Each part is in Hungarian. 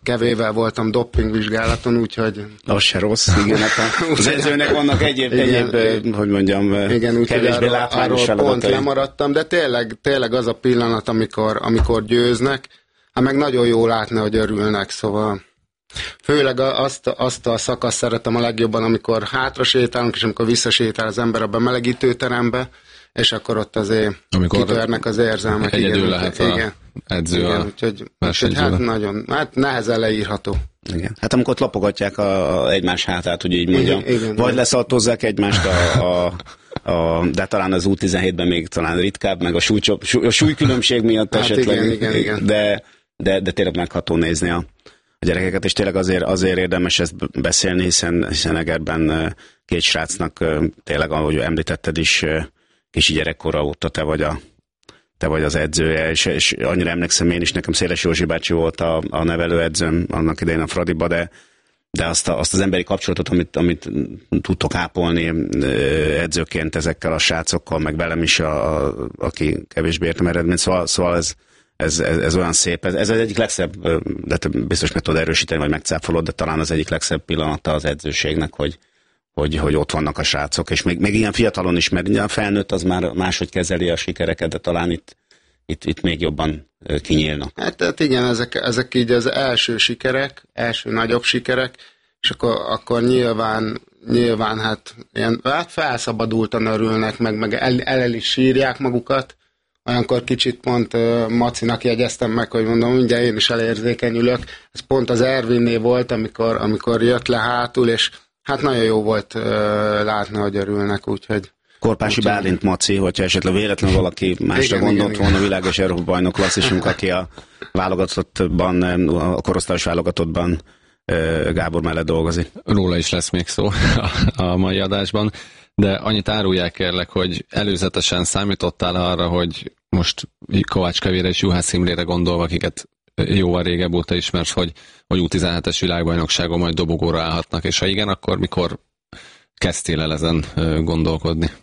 kevével voltam doppingvizsgálaton, úgyhogy... Az se rossz, igen. Az edzőnek vannak egyéb hogy mondjam, igen, kevésbé látványos feladatai. Pont lemaradtam, de tényleg az a pillanat, amikor győznek, hát meg nagyon jó látni, hogy örülnek, szóval... Főleg azt a szakaszt szeretem a legjobban, amikor hátra sétálunk, és amikor visszasétál az ember a bemelegítőterembe, és akkor ott azért kitörnek az érzelmek. Egyedül lehet a edző a úgyhogy hát nehezen leírható. Igen. Hát amikor ott lapogatják egymás hátát, hogy így mondjam, igen, vagy leszaltozzák egymást de talán az U17-ben még talán ritkább, meg a súlykülönbség miatt hát esetleg, igen. De tényleg megható nézni a gyerekeket, és tényleg azért érdemes ezt beszélni, hiszen Egerben két srácnak tényleg, ahogy említetted is, kicsi gyerekkora óta te vagy az edzője, és annyira emlékszem én is, nekem Széles Józsi bácsi volt a nevelőedzőm annak idején a Fradiba, de azt az emberi kapcsolatot, amit tudtok ápolni edzőként ezekkel a srácokkal, meg velem is, aki kevésbé értem eredményt, szóval ez olyan szép, ez az egyik legszebb, de biztos meg tudod erősíteni, vagy megcáfolod, de talán az egyik legszebb pillanata az edzőségnek, hogy ott vannak a srácok, és még ilyen fiatalon is, mert a felnőtt az már máshogy kezeli a sikereket, de talán itt még jobban kinyílnak. Hát igen, ezek így az első sikerek, első nagyobb sikerek, és akkor nyilván hát felszabadultan örülnek, meg el is sírják magukat. Olyankor kicsit pont Macinak jegyeztem meg, hogy mondom, mindjárt én is elérzékenyülök. Ez pont az Ervinnél volt, amikor jött le hátul, és hát nagyon jó volt látni, hogy örülnek, úgyhogy... Korpási Bálint Maci, hogyha esetleg véletlenül valaki másra gondolt volna, világos Európa bajnok klasszisunk, aki a válogatottban, a korosztályos válogatottban Gábor mellett dolgozik. Róla is lesz még szó a mai adásban, de annyit árulják kérlek, hogy előzetesen számítottál arra, hogy most Kovács Kevére és Juhász Imrére gondolva, akiket jóval régebb óta ismersz, hogy U17-es világbajnokságon majd dobogóra állhatnak, és ha igen, akkor mikor kezdtél el ezen gondolkodni?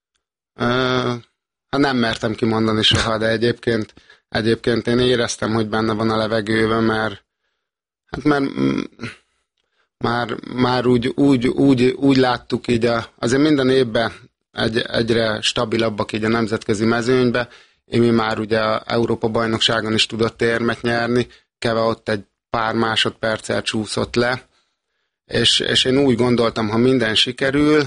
Hát nem mertem kimondani soha, de egyébként én éreztem, hogy benne van a levegőben, mert már úgy láttuk így, azért minden évben egyre stabilabbak így a nemzetközi mezőnybe. Imi már ugye a Európa-bajnokságon is tudott érmet nyerni, Keve ott egy pár másodperccel csúszott le, és én úgy gondoltam, ha minden sikerül,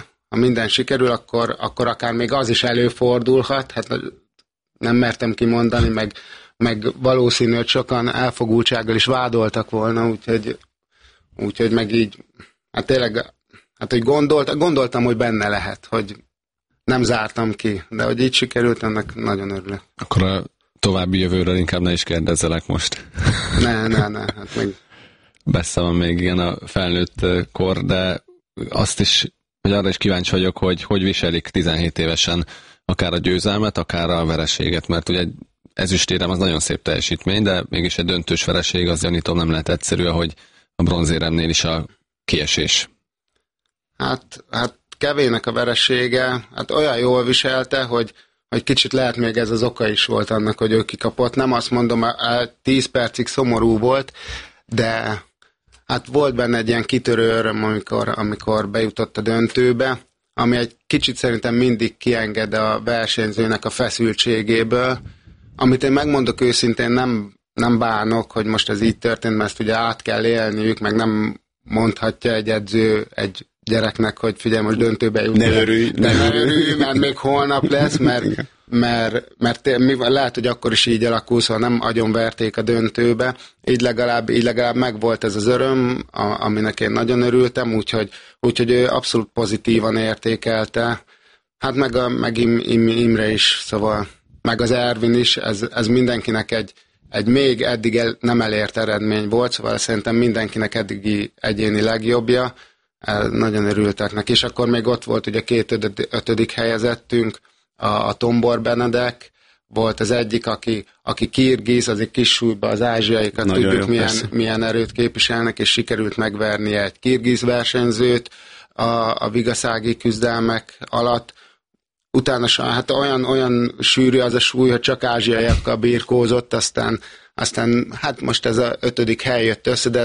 akkor akár még az is előfordulhat, hát nem mertem kimondani, meg valószínű, hogy sokan elfogultsággal is vádoltak volna, úgyhogy meg így, hát tényleg, hát hogy gondoltam, hogy benne lehet, hogy nem zártam ki, de hogy így sikerült, ennek nagyon örülök. Akkor a további jövőről inkább ne is kérdezzelek most. Ne, hát meg... Messze van még igen a felnőtt kor, de azt is, hogy arra is kíváncsi vagyok, hogy viselik 17 évesen akár a győzelmet, akár a vereséget, mert ugye egy ezüstérem az nagyon szép teljesítmény, de mégis egy döntős vereség, az gyanítom nem lehet egyszerű, ahogy a bronzéremnél is a kiesés. Hát Kevének a veresége, hát olyan jól viselte, hogy kicsit lehet még ez az oka is volt annak, hogy ő kikapott. Nem azt mondom, 10 percig szomorú volt, de hát volt benne egy ilyen kitörő öröm, amikor bejutott a döntőbe, ami egy kicsit szerintem mindig kienged a versenyzőnek a feszültségéből, amit én megmondok őszintén, nem bánok, hogy most ez így történt, mert ezt ugye át kell élniük, meg nem mondhatja egy edző egy gyereknek, hogy figyelj, most döntőbe jut. Ne örülj, mert még holnap lesz, mert lehet, hogy akkor is így alakul, szóval nem agyonverték a döntőbe. Így legalább megvolt ez az öröm, aminek én nagyon örültem, úgyhogy ő abszolút pozitívan értékelte. Hát meg Imre is, szóval meg az Ervin is, ez mindenkinek egy még eddig nem elért eredmény volt, szóval szerintem mindenkinek eddigi egyéni legjobbja. Nagyon örültek neki, és akkor még ott volt ugye 2 ötödik helyezettünk, a Tombor Benedek, volt az egyik, aki kirgiz, azért kis súlyban az ázsiaikat nagyon tudjuk milyen erőt képviselnek, és sikerült megvernie egy kirgiz versenyzőt a vigaszági küzdelmek alatt. Utána hát olyan sűrű az a súly, hogy csak ázsiaiakkal birkózott, aztán hát most ez a 5. hely jött össze, de